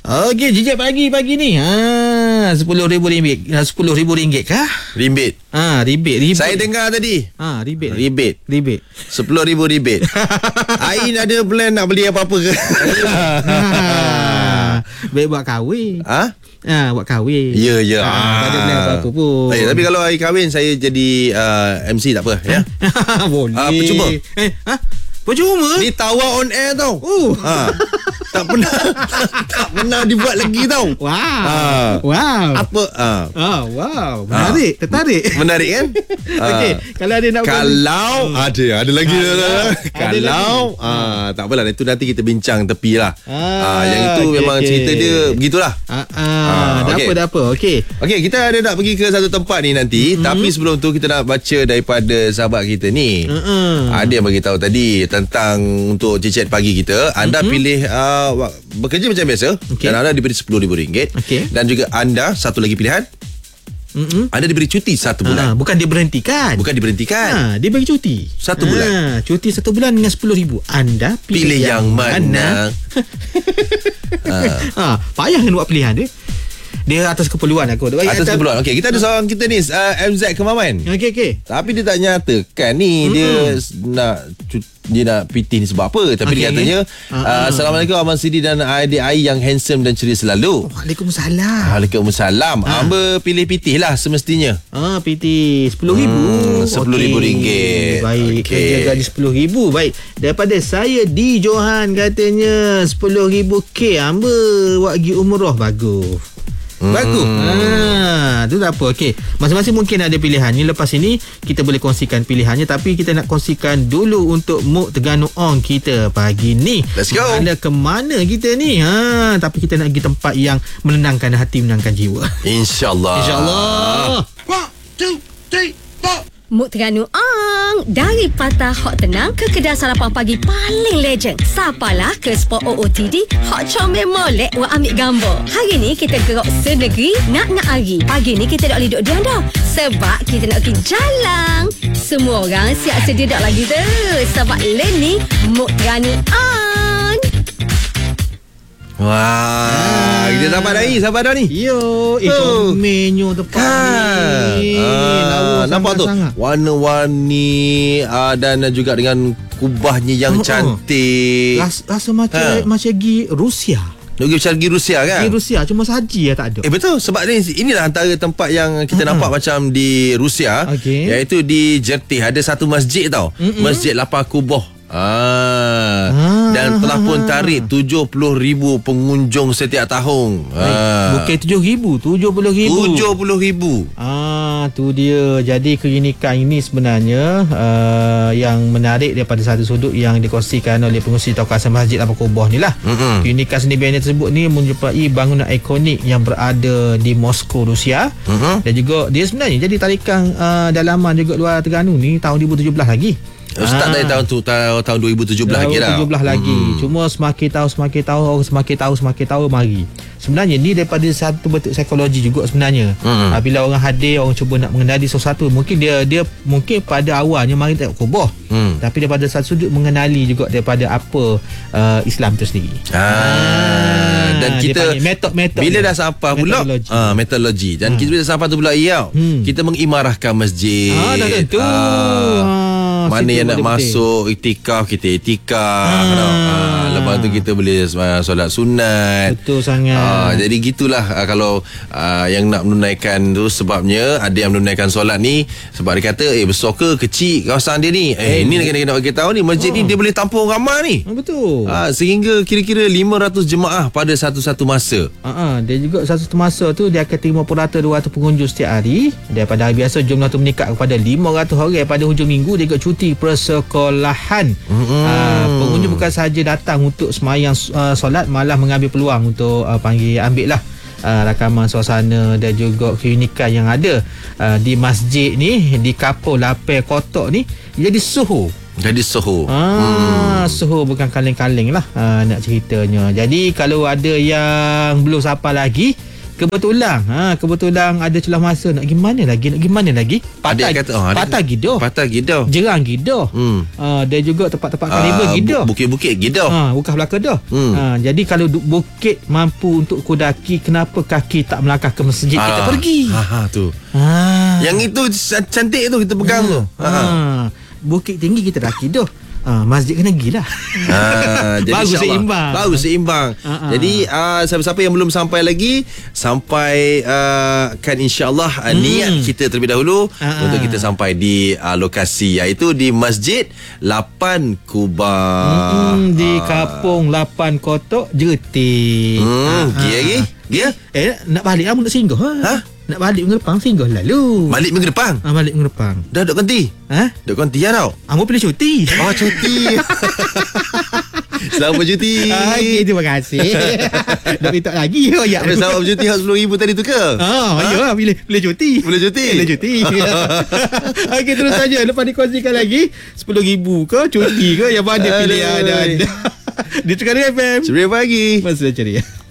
Okey, jejak pagi ni. RM10,000. RM10,000 kah? Rebate. Rebate. Saya dengar tadi. Rebate. RM10,000 rebate. Ain ada plan nak beli apa-apa ke? Baik buat kahwin. Buat kahwin. Ya. Tak ada plan apa-apa pun. Tapi kalau hari kahwin saya jadi MC tak apa ya. Boleh. Percuma. Percuma? Ni tawar on air tau. Tak pernah dibuat lagi tau. Wow. Apa? Wow. Tertarik kan? Okey, kalau ada nak ada lagi. Kalau tak apalah, itu nanti kita bincang tepi lah. Yang itu memang cerita dia begitulah. Dah apa. Okey, kita ada nak pergi ke satu tempat ni nanti. Tapi sebelum tu kita nak baca daripada sahabat kita ni. Ada yang bagi tahu tadi tentang untuk chat pagi kita. Anda pilih bekerja macam biasa, dan anda diberi RM10,000. Dan juga anda satu lagi pilihan, anda diberi cuti 1 bulan. Bukan diberhentikan. Dia bagi cuti 1 bulan. Cuti 1 bulan dengan RM10,000. Anda pilih yang mana? Payah kan buat pilihan dia. Dia atas keperluan aku. Atas keperluan. Okey, kita ada seorang kita ni, MZ Kemaman. Okey. Tapi dia tak nyatakan ni dia nak PT ni sebab apa. Tapi dia katanya Assalamualaikum Abang Sidi dan adik Ai yang handsome dan ceria selalu. Waalaikumsalam. Amba pilih PT lah semestinya. PT RM10,000. RM10,000. Baik. Kerja gaji RM10,000. Baik. Daripada saya di Johan katanya RM10,000 Amba buat pergi umrah bagus. Itu tak apa. Okey, masing-masing mungkin ada pilihannya. Lepas ini kita boleh kongsikan pilihannya, tapi kita nak kongsikan dulu untuk Muk Terengganu Ong kita pagi ni. Let's go. Ada ke mana kita ni? Tapi kita nak pergi tempat yang menenangkan hati, menenangkan jiwa. InsyaAllah. 1, 2, 3, 4. Muk Terengganu Ong, dari Patah Hot Tenang ke kedai sarapan pagi paling legend. Sapalah ke spot OOTD Hot Comel molek wa ambil gambar. Hari ni kita gerak senegeri nak hari. Pagi ni kita tak boleh duduk diam dah, sebab kita nak pergi jalan. Semua orang siap sedia dak lagi tu, sebab lain ni Muk Terengganu Ong. Wah, kita sahabat dah ni. Comelnya tempat ni. Nampak tu sangat. Warna-warni dan juga dengan kubahnya yang cantik. Rasa macam pergi Rusia. Pergi Rusia kan? Pergi Rusia, cuma saji tak ada. Betul, sebab inilah antara tempat yang kita nampak macam di Rusia, iaitu di Jertih ada satu masjid tau. Masjid Lapar Kubah. Dan telah pun tarik 70,000 pengunjung setiap tahun. Bukan 7,000, 70,000. 70,000. Tu dia. Jadi keunikan ini sebenarnya yang menarik daripada satu sudut yang dikongsikan oleh pengurusi kawasan Masjid Lapar Kubah ni lah. Keunikan seni bina tersebut ni menjumpai bangunan ikonik yang berada di Moskow, Rusia. Dan juga dia sebenarnya jadi tarikan dalaman juga luar Terengganu ni tahun 2017 lagi. Start dari tahun 2017 lagi dah. 2017 lagi. Cuma semakin tahu mari. Sebenarnya ni daripada satu bentuk psikologi juga sebenarnya. Bila orang hadir, orang cuba nak mengenali sesuatu, mungkin dia mungkin pada awalnya mari tengok kubah. Tapi daripada satu sudut mengenali juga daripada apa Islam itu sendiri. Dan kita metode bila dah sampai pula metodologi. Dan kita bila sampai tu pula kita mengimarahkan masjid. Dah tentu. Mana yang nak masuk iktikaf, kita iktikaf. Lepas tu kita boleh solat sunat. Betul sangat. Jadi gitulah kalau yang nak menunaikan tu, sebabnya ada yang menunaikan solat ni sebab dia kata besar ke kecil kawasan dia ni. Ni nak bagi tahu ni masjid ni dia boleh tampung ramai ni. Betul. Sehingga kira-kira 500 jemaah pada satu-satu masa. Dia juga satu masa tu dia akan terima purata 200 pengunjung setiap hari. Daripada hari biasa jumlah tu meningkat kepada 500 orang pada hujung minggu. Dia juga cuti persekolahan. Pengunjung bukan sahaja datang untuk semayang solat, malah mengambil peluang untuk ambil lah rakaman suasana dan juga keunikan yang ada di masjid ni, di kapal lapar kotak ni. Jadi suhu suhu bukan kaleng-kaleng lah nak ceritanya. Jadi kalau ada yang belum siapa lagi, Kebetulan ada celah masa nak pergi mana lagi? Patah Gidoh. Jerang Gidoh. Dan juga tempat-tempat karnival Gidoh. Bukit-bukit Gidoh. Bukan belakang dah. Jadi kalau bukit mampu untuk kau daki, kenapa kaki tak melangkah ke masjid kita pergi? Tu. Yang itu cantik tu kita pegang tu. Bukit tinggi kita daki dah. Masjid kena gilah. Jadi bagus seimbang. Jadi siapa-siapa yang belum sampai lagi, sampai kan insya-Allah niat kita terlebih dahulu untuk kita sampai di lokasi, iaitu di Masjid Lapan Kubah, di Kapung Lapan Kotok Jereting. Dia nak balik nak singgah. Nak balik minggu depan, singgah lalu. Balik minggu depan? Balik minggu depan. Dah duk ganti? Duk ganti ya tau? Mau pilih cuti. Cuti. Selamat cuti. Okay, terima kasih. Dah minta lagi. Selamat cuti RM10,000 tadi tu ke? Ya, pilih cuti. Pilih cuti. Okey, terus saja. Lepas dikongsikan lagi RM10,000 ke cuti ke, yang mana pilih ada. Di Tekan FM. Ceria pagi. Masih ceria.